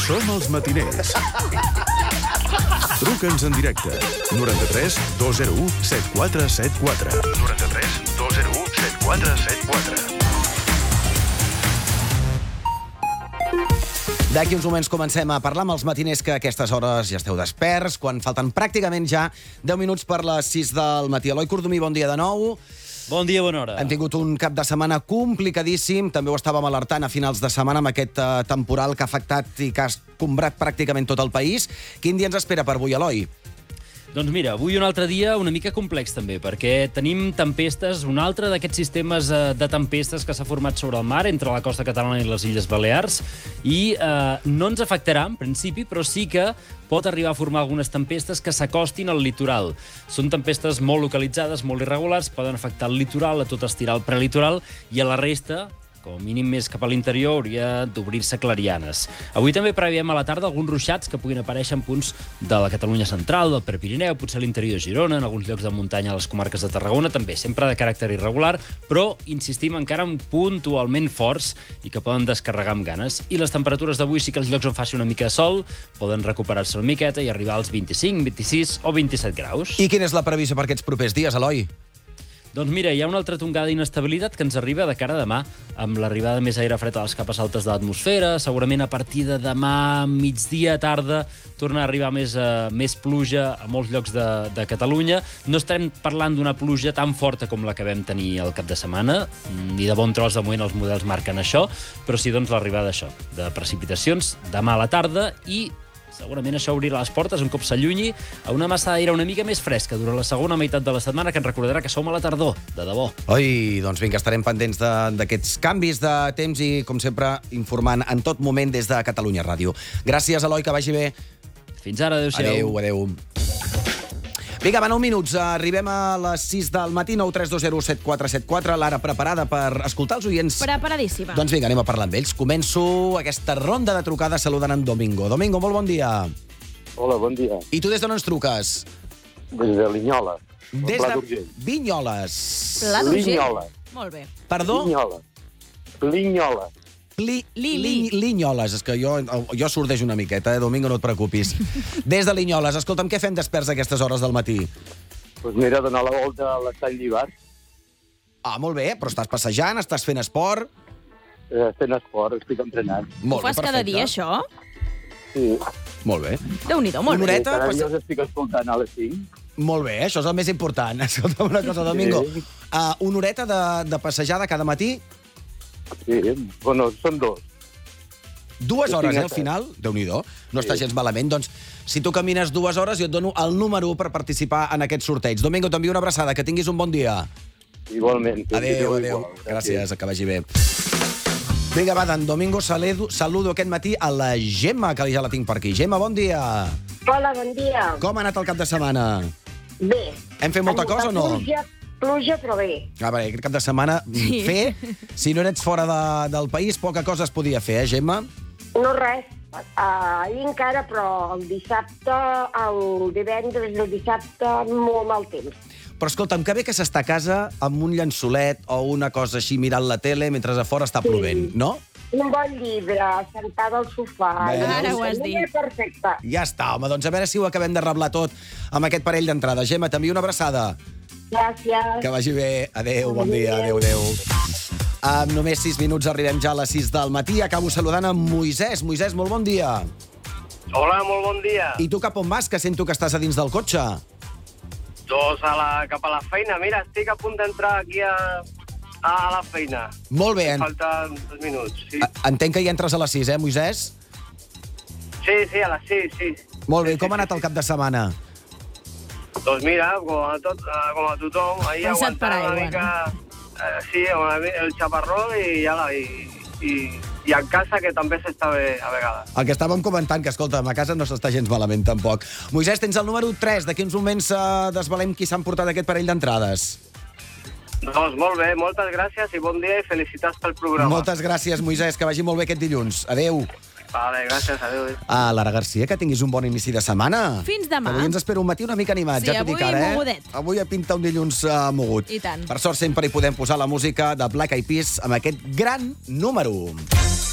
Som els matiners. Truca'ns en directe. 93 201 7474. 93 201 7474. D'aquí uns moments comencem a parlar amb els matiners que a aquestes hores ja esteu desperts, quan falten pràcticament ja 10 minuts per les 6 del matí. Eloi Cordomí, bon dia de nou. Bon dia, bona hora. Hem tingut un cap de setmana complicadíssim. També ho estàvem alertant a finals de setmana amb aquest temporal que ha afectat i que ha escombrat pràcticament tot el país. Quin dia ens espera per avui, Eloi? Doncs mira, avui un altre dia una mica complex també, perquè tenim tempestes, un altre d'aquests sistemes de tempestes que s'ha format sobre el mar entre la costa catalana i les Illes Balears i no ens afectarà en principi, però sí que pot arribar a formar algunes tempestes que s'acostin al litoral. Són tempestes molt localitzades, molt irregulars, poden afectar el litoral, a tot estirar el prelitoral i a la resta, com a mínim més cap a l'interior, hauria d'obrir-se clarianes. Avui també preveiem a la tarda alguns ruixats que puguin aparèixer en punts de la Catalunya central, del Prepirineu, potser a l'interior de Girona, en alguns llocs de muntanya a les comarques de Tarragona, també sempre de caràcter irregular, però insistim encara en puntualment forts i que poden descarregar amb ganes. I les temperatures d'avui sí que els llocs on faci una mica de sol poden recuperar-se una miqueta i arribar als 25, 26 o 27 graus. I quina és la previsió per aquests propers dies, Eloi? Doncs mira, hi ha una altra tongada d'inestabilitat que ens arriba de cara a demà, amb l'arribada més aire fred a les capes altes de l'atmosfera. Segurament a partir de demà, migdia, tarda, torna a arribar més pluja a molts llocs de Catalunya. No estarem parlant d'una pluja tan forta com la que vam tenir el cap de setmana, ni de bon tros de moment els models marquen això, però sí doncs l'arribada d'això, de precipitacions demà a la tarda i segurament això obrirà les portes un cop s'allunyi a una massa d'aire una mica més fresca durant la segona meitat de la setmana, que ens recordarà que som a la tardor, de debò. Oi, doncs vinga, estarem pendents d'aquests canvis de temps i, com sempre, informant en tot moment des de Catalunya Ràdio. Gràcies, Eloi, que vagi bé. Fins ara, adéu-siau. Adéu. Vinga, va, 9 minuts. Arribem a les 6 del matí, 9 3 2 0 7 4 7 4. L'Ara preparada per escoltar els oients. Preparadíssima. Doncs vinga, anem a parlar amb ells. Començo aquesta ronda de trucades saludant en Domingo. Domingo, molt bon dia. Hola, bon dia. I tu des d'on ens truques? Des de Linyola. Des de Vinyoles. Pla d'Urgell. Linyola. Molt bé. Perdó? Linyola. Linyoles. És que jo sordeix una miqueta, Domingo, no et preocupis. Des de Linyoles. Escolta'm, què fem desperts a aquestes hores del matí? Doncs mira, donar la volta a l'estany d'Ivars. Ah, molt bé, però estàs passejant, estàs fent esport. Fent esport, estic entrenant. Molt Ho fas bé, cada perfecte. dia, això? Sí. Molt bé. Déu-n'hi-do, molt Una bé. horeta? Cada dia us estic escoltant a les 5. Molt bé, això és el més important. Escolta'm una cosa, Domingo. Sí. Una horeta de passejada cada matí? Sí, bueno, són 2. 2 hores, al net. final? Déu-n'hi-do. No està Sí. gens malament. Doncs, si tu camines 2 hores, jo et dono el número 1 per participar en aquest sorteig. Domingo, t'envio una abraçada. Que tinguis un bon dia. Igualment. Adéu. Igual. Gràcies, que vagi bé. Vinga, va, d'en Domingo saludo aquest matí a la Gemma, que ja la tinc per aquí. Gemma, bon dia. Hola, bon dia. Com ha anat el cap de setmana? Bé. Hem fet molta cosa o no? Pluja, però bé. A veure, aquest cap de setmana Sí. fer, si no eres fora del país, poca cosa es podia fer, Gemma? No res. Ahir encara, però el dissabte, el divendres i el dissabte, molt mal temps. Però escolta'm, que bé que s'està a casa amb un llençolet o una cosa així mirant la tele mentre a fora està plovent, no? Un bon llibre, sentada al sofà. Bé. Ara ho has dit. Perfecte. Ja està, home, doncs a veure si ho acabem de reblar tot amb aquest parell d'entrades. Gemma, t'envio una abraçada. Gràcies. Que vagi bé. Adéu, bon dia. Adéu. Amb només 6 minuts arribem ja a les 6 del matí. Acabo saludant amb Moisès. Moisès, molt bon dia. Hola, molt bon dia. I tu cap on vas, que sento que estàs a dins del cotxe? Doncs cap a la feina. Mira, estic a punt d'entrar aquí a la feina. Molt bé. Falten 2 minuts, sí. Entenc que hi entres a les 6, Moisès? Sí, a les 6, sí. Molt bé. Com ha anat el cap de setmana? Doncs mira, com a tothom, ahir Cansat per aguantant una aigua, mica... Sí, el xaparró i a casa, que també s'està bé a vegades. El que estàvem comentant, que escolta'm, a casa no s'està gens malament tampoc. Moisès, tens el número 3. D'aquí uns moments desvelem qui s'han portat aquest parell d'entrades. Doncs molt bé, moltes gràcies i bon dia i felicitats pel programa. Moltes gràcies, Moisès, que vagi molt bé aquest dilluns. Adéu. Vale, gràcies, adéu. Lara Garcia, que tinguis un bon inici de setmana. Fins demà. Avui ens espera un matí una mica animat, Sí, ja t'ho dic avui ara, mogudet. Avui pinta un dilluns mogut. I tant. Per sort sempre hi podem posar la música de Black Eyed Peas amb aquest gran número.